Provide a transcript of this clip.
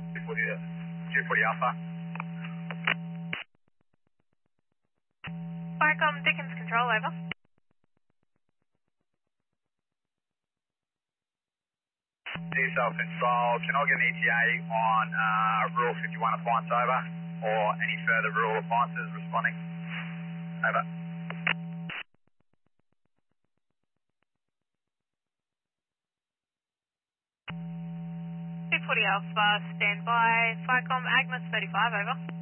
240 Alpha. Vicom, Dickens Control, over. DSL Control, can I get an ETA on Rule 51 appliance over, or any further rule appliances responding? Over. 240 Alpha, stand by. Vicom, Agnes 35, over.